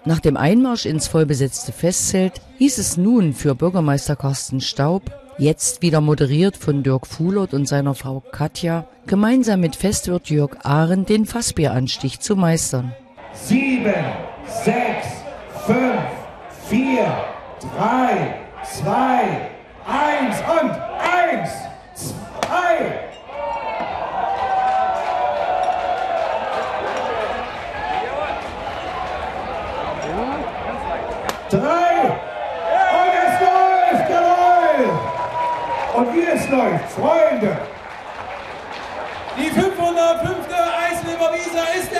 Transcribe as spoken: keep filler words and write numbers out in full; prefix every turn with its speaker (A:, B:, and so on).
A: Nach dem Einmarsch ins vollbesetzte Festzelt hieß es nun für Bürgermeister Carsten Staub, jetzt wieder moderiert von Dirk Fuhlert und seiner Frau Katja, gemeinsam mit Festwirt Jörg Ahren den Fassbieranstich zu meistern.
B: Sieben, sechs, fünf, vier, drei, zwei, eins und eins, zwei. Drei. Und es läuft, jawohl. Und wie es läuft, Freunde.
C: Die fünfhundertfünfte Eisleben Isar ist